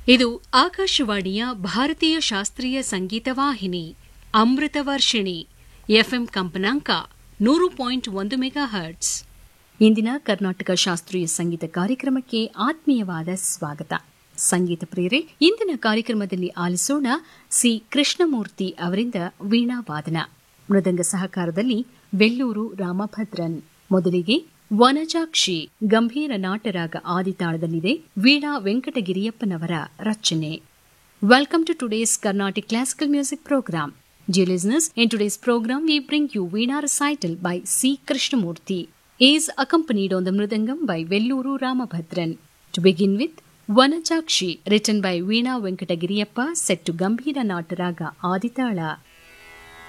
ಇದು ಆಕಾಶವಾಣಿಯ ಭಾರತೀಯ ಶಾಸ್ತ್ರೀಯ ಸಂಗೀತ ವಾಹಿನಿ ಅಮೃತವರ್ಷಿಣಿ ಎಫ್ಎಂ ಕಂಪನಾಂಕ 100.1 ಮೆಗಾಹರ್ಟ್ಸ್. ಇಂದಿನ ಕರ್ನಾಟಕ ಶಾಸ್ತ್ರೀಯ ಸಂಗೀತ ಕಾರ್ಯಕ್ರಮಕ್ಕೆ ಆತ್ಮೀಯವಾದ ಸ್ವಾಗತ. ಸಂಗೀತ ಪ್ರಿಯರೇ, ಇಂದಿನ ಕಾರ್ಯಕ್ರಮದಲ್ಲಿ ಆಲಿಸೋಣ ಸಿ ಕೃಷ್ಣಮೂರ್ತಿ ಅವರಿಂದ ವೀಣಾ ವಾದನ. ಮೃದಂಗ ಸಹಕಾರದಲ್ಲಿ ವೆಲ್ಲೂರು ರಾಮಭದ್ರನ್. ಮೊದಲಿಗೆ ವನಜಾಕ್ಷಿ ಗಂಭೀರ ನಾಟರಾಗ ಆದಿತಾಳದಲ್ಲಿದೆ. ವೀಣಾ ವೆಂಕಟಗಿರಿಯಪ್ಪನವರ ರಚನೆ. Welcome to today's Carnatic Classical Music Program. Dear listeners, in today's program we bring you Veena recital by C. Krishnamurti. He is accompanied on the mridangam by Velluru Ramabhadran. To begin with, Vanajakshi, written by Veena Venkatagiriyappa, set to Gambhira Nataraga Aditala.